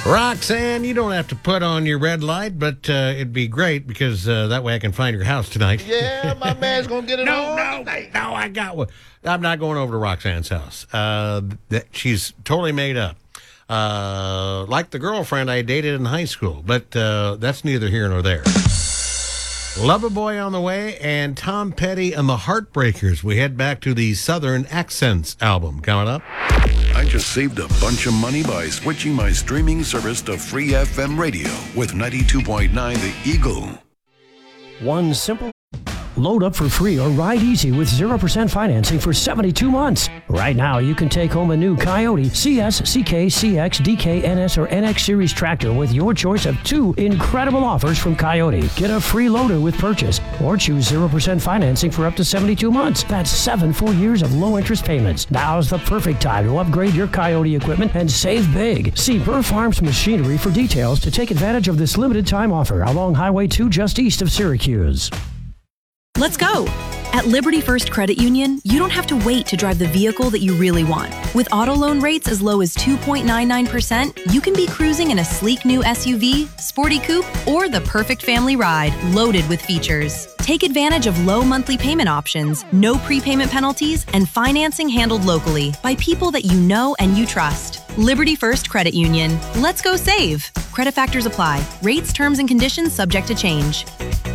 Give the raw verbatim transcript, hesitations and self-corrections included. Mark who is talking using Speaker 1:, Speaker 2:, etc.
Speaker 1: Roxanne, you don't have to put on your red light, but uh, it'd be great because uh, that way I can find your house tonight.
Speaker 2: Yeah, my man's going to get it
Speaker 1: no,
Speaker 2: on
Speaker 1: no,
Speaker 2: tonight.
Speaker 1: no, I got one. I'm not going over to Roxanne's house. Uh, that she's totally made up. Uh, like the girlfriend I dated in high school, but uh, that's neither here nor there. Loverboy on the way, and Tom Petty and the Heartbreakers. We head back to the Southern Accents album coming up.
Speaker 3: I just saved a bunch of money by switching my streaming service to Free F M Radio with ninety-two point nine The Eagle.
Speaker 4: One simple... Load up for free or ride easy with zero percent financing for seventy-two months. Right now, you can take home a new Coyote C S, C K, C X, D K, N S, or N X Series tractor with your choice of two incredible offers from Coyote. Get a free loader with purchase or choose zero percent financing for up to seventy-two months. That's seven full years of low-interest payments. Now's the perfect time to upgrade your Coyote equipment and save big. See Burr Farms Machinery for details to take advantage of this limited-time offer along Highway two just east of Syracuse.
Speaker 5: Let's go! At Liberty First Credit Union, you don't have to wait to drive the vehicle that you really want. With auto loan rates as low as two point nine nine percent, you can be cruising in a sleek new S U V, sporty coupe, or the perfect family ride loaded with features. Take advantage of low monthly payment options, no prepayment penalties, and financing handled locally by people that you know and you trust. Liberty First Credit Union. Let's go save! Credit factors apply. Rates, terms, and conditions subject to change.